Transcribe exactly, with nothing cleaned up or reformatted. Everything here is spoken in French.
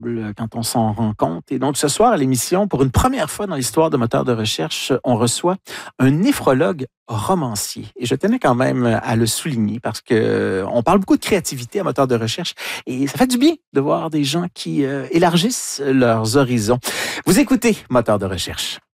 quand on s'en rend compte. Et donc, ce soir, à l'émission, pour une première fois dans l'histoire de Moteurs de recherche, on reçoit un néphrologue romancier. Et je tenais quand même à le souligner parce que on parle beaucoup de créativité à Moteurs de recherche et ça fait du bien de voir des gens qui euh, élargissent leurs horizons. Vous écoutez Moteurs de recherche.